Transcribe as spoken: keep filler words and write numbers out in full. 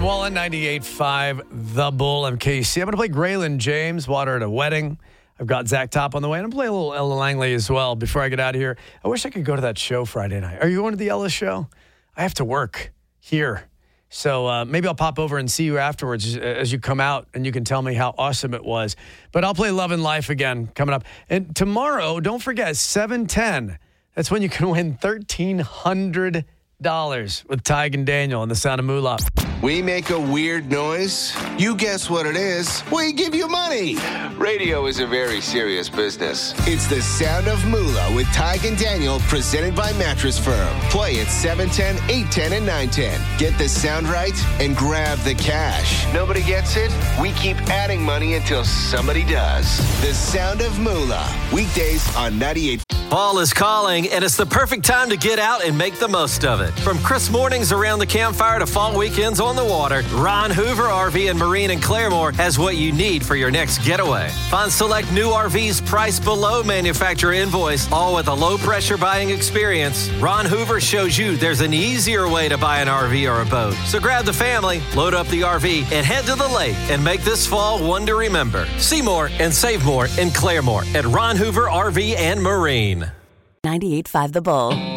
Wallen, ninety-eight point five, The Bull, M K C. I'm going to play Graylin James, Water at a Wedding. I've got Zach Top on the way. I'm going to play a little Ella Langley as well before I get out of here. I wish I could go to that show Friday night. Are you going to the Ella show? I have to work here. So uh, maybe I'll pop over and see you afterwards as you come out and you can tell me how awesome it was. But I'll play Love and Life again coming up. And tomorrow, don't forget, seven ten. That's when you can win thirteen hundred dollars with Tig and Daniel on the Sound of Moolah. We make a weird noise. You guess what it is. We give you money. Radio is a very serious business. It's the Sound of Moolah with Tig and Daniel, presented by Mattress Firm. Play at seven ten, eight ten, and nine ten. Get the sound right and grab the cash. Nobody gets it? We keep adding money until somebody does. The Sound of Moolah. Weekdays on ninety-eight. Fall is calling, and it's the perfect time to get out and make the most of it. From crisp mornings around the campfire to fall weekends on the water, Ron Hoover R V and Marine in Claremore has what you need for your next getaway. Find select new R Vs priced below manufacturer invoice, all with a low-pressure buying experience. Ron Hoover shows you there's an easier way to buy an R V or a boat. So grab the family, load up the R V, and head to the lake and make this fall one to remember. See more and save more in Claremore at Ron Hoover R V and Marine. ninety-eight point five The Bull.